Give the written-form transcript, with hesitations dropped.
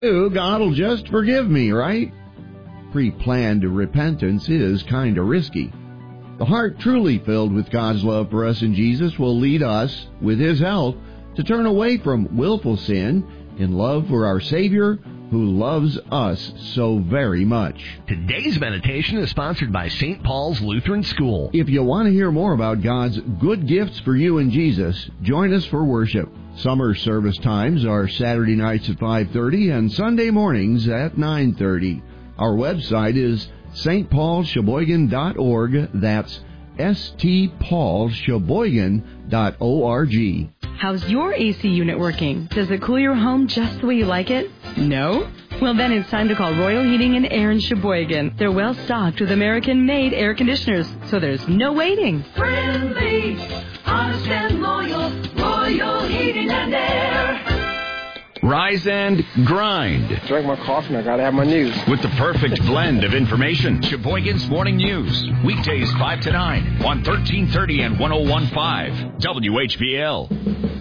God'll just forgive me, right? Pre-planned repentance is kind of risky. The heart truly filled with God's love for us in Jesus will lead us, with His help, to turn away from willful sin in love for our Savior, who loves us so very much. Today's meditation is sponsored by St. Paul's Lutheran School. If you want to hear more about God's good gifts for you in Jesus, join us for worship. Summer service times are Saturday nights at 5:30 and Sunday mornings at 9:30. Our website is stpaulsheboygan.org. That's stpaulsheboygan.org. How's your AC unit working? Does it cool your home just the way you like it? No? Well, then it's time to call Royal Heating and Air in Sheboygan. They're well stocked with American-made air conditioners, so there's no waiting. Friendly, honest and loyal, Royal Heating and Air. Rise and grind. Drink my coffee and I gotta have my news. With the perfect blend of information. Sheboygan's Morning News. Weekdays 5 to 9 on 1330 and 101.5 WHBL.